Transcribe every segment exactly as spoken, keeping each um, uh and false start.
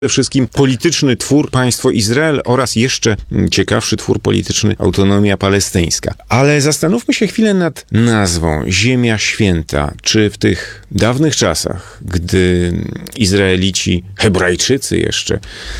Przede wszystkim polityczny twór państwo Izrael oraz jeszcze ciekawszy twór polityczny autonomia palestyńska. Ale zastanówmy się chwilę nad nazwą Ziemia Święta. Czy w tych dawnych czasach, gdy Izraelici, Hebrajczycy jeszcze,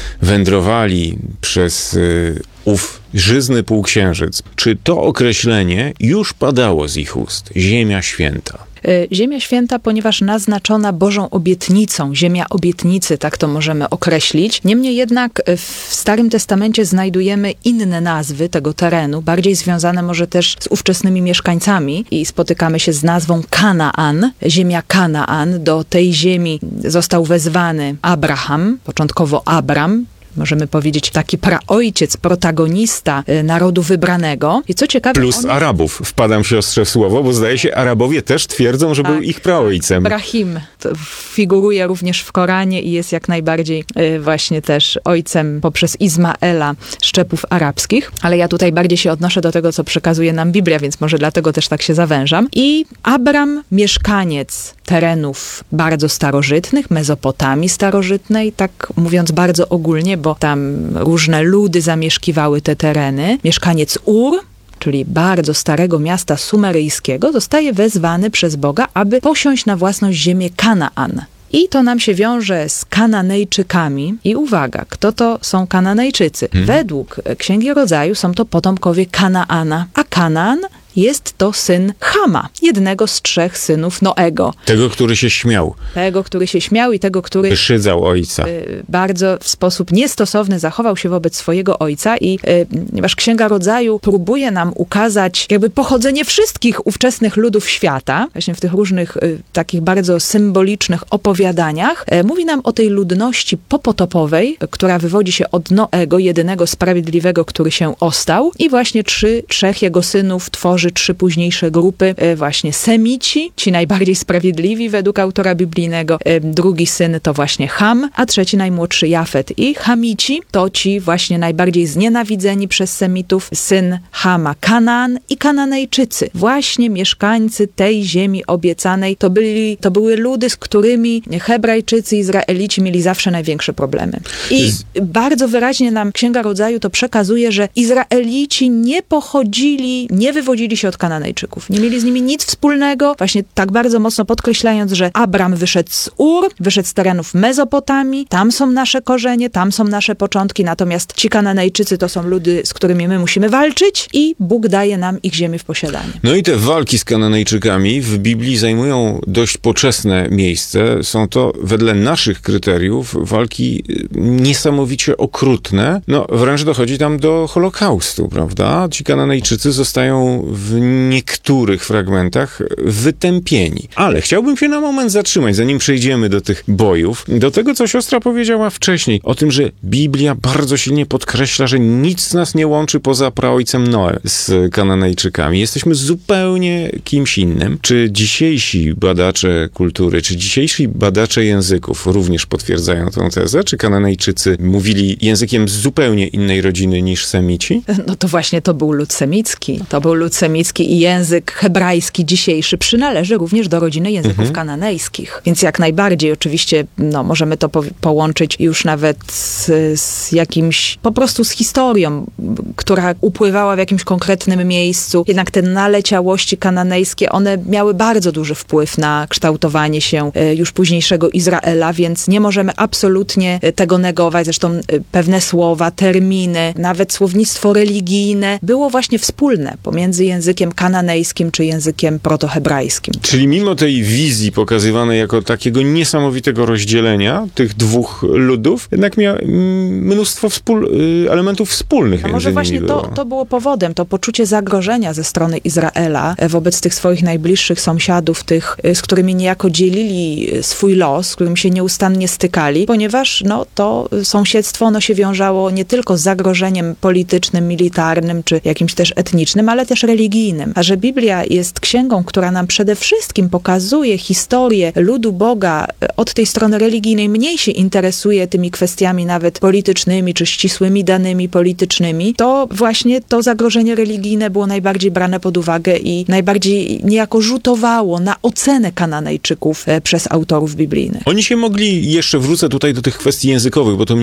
wędrowali przez y, ów żyzny półksiężyc, czy to określenie już padało z ich ust? Ziemia Święta. Ziemia Święta, ponieważ naznaczona Bożą obietnicą, ziemia obietnicy, tak to możemy określić. Niemniej jednak w Starym Testamencie znajdujemy inne nazwy tego terenu, bardziej związane może też z ówczesnymi mieszkańcami i spotykamy się z nazwą Kanaan, ziemia Kanaan. Do tej ziemi został wezwany Abraham, początkowo Abram. Możemy powiedzieć taki praojciec, protagonista narodu wybranego. I co ciekawe... Plus on... Arabów. Wpadam siostrze w słowo, bo zdaje się Arabowie też twierdzą, że tak, był ich praojcem. Ibrahim figuruje również w Koranie i jest jak najbardziej właśnie też ojcem poprzez Izmaela szczepów arabskich. Ale ja tutaj bardziej się odnoszę do tego, co przekazuje nam Biblia, więc może dlatego też tak się zawężam. I Abram, mieszkaniec terenów bardzo starożytnych, Mezopotamii starożytnej, tak mówiąc bardzo ogólnie, bo tam różne ludy zamieszkiwały te tereny. Mieszkaniec Ur, czyli bardzo starego miasta sumeryjskiego, zostaje wezwany przez Boga, aby posiąść na własność ziemię Kanaan. I to nam się wiąże z Kananejczykami. I uwaga, kto to są Kananejczycy? Hmm. Według Księgi Rodzaju są to potomkowie Kanaana, a Kanaan jest to syn Chama, jednego z trzech synów Noego. Tego, który się śmiał. Tego, który się śmiał i tego, który... Wyszydzał ojca. Y, bardzo w sposób niestosowny zachował się wobec swojego ojca i y, ponieważ Księga Rodzaju próbuje nam ukazać jakby pochodzenie wszystkich ówczesnych ludów świata, właśnie w tych różnych y, takich bardzo symbolicznych opowiadaniach, y, mówi nam o tej ludności popotopowej, y, która wywodzi się od Noego, jedynego sprawiedliwego, który się ostał i właśnie trzy, trzech jego synów tworzy trzy późniejsze grupy, właśnie Semici, ci najbardziej sprawiedliwi według autora biblijnego, drugi syn to właśnie Ham, a trzeci najmłodszy Jafet. I Hamici to ci właśnie najbardziej znienawidzeni przez Semitów, syn Hama Kanaan i Kananejczycy. Właśnie mieszkańcy tej ziemi obiecanej to, byli, to były ludy, z którymi Hebrajczycy, Izraelici mieli zawsze największe problemy. I z... bardzo wyraźnie nam Księga Rodzaju to przekazuje, że Izraelici nie pochodzili, nie wywodzili się od Kananejczyków. Nie mieli z nimi nic wspólnego, właśnie tak bardzo mocno podkreślając, że Abram wyszedł z Ur, wyszedł z terenów Mezopotamii, tam są nasze korzenie, tam są nasze początki, natomiast ci Kananejczycy to są ludy, z którymi my musimy walczyć i Bóg daje nam ich ziemię w posiadanie. No i te walki z Kananejczykami w Biblii zajmują dość poczesne miejsce. Są to wedle naszych kryteriów walki niesamowicie okrutne. No wręcz dochodzi tam do Holokaustu, prawda? Ci Kananejczycy zostają w niektórych fragmentach wytępieni. Ale chciałbym się na moment zatrzymać, zanim przejdziemy do tych bojów, do tego, co siostra powiedziała wcześniej, o tym, że Biblia bardzo silnie podkreśla, że nic z nas nie łączy poza praojcem Noe z Kananejczykami. Jesteśmy zupełnie kimś innym. Czy dzisiejsi badacze kultury, czy dzisiejsi badacze języków również potwierdzają tę tezę? Czy Kananejczycy mówili językiem z zupełnie innej rodziny niż Semici? No to właśnie to był lud semicki. To był lud semicki i język hebrajski dzisiejszy przynależy również do rodziny języków mhm. kananejskich. Więc jak najbardziej oczywiście no, możemy to po- połączyć już nawet z, z jakimś, po prostu z historią, która upływała w jakimś konkretnym miejscu. Jednak te naleciałości kananejskie, one miały bardzo duży wpływ na kształtowanie się już późniejszego Izraela, więc nie możemy absolutnie tego negować. Zresztą pewne słowa, terminy, nawet słownictwo religijne było właśnie wspólne pomiędzy językiem kananejskim czy językiem protohebrajskim. Czyli mimo tej wizji pokazywanej jako takiego niesamowitego rozdzielenia tych dwóch ludów, jednak miał mnóstwo wspól, elementów wspólnych. A może właśnie to, to było powodem, to poczucie zagrożenia ze strony Izraela wobec tych swoich najbliższych sąsiadów, tych, z którymi niejako dzielili swój los, z którymi się nieustannie stykali, ponieważ no, to sąsiedztwo ono się wiązało nie tylko z zagrożeniem politycznym, militarnym, czy jakimś też etnicznym, ale też religijnym. religijnym. A że Biblia jest księgą, która nam przede wszystkim pokazuje historię ludu Boga od tej strony religijnej, mniej się interesuje tymi kwestiami nawet politycznymi, czy ścisłymi danymi politycznymi, to właśnie to zagrożenie religijne było najbardziej brane pod uwagę i najbardziej niejako rzutowało na ocenę Kananejczyków przez autorów biblijnych. Oni się mogli, jeszcze wrócę tutaj do tych kwestii językowych, bo to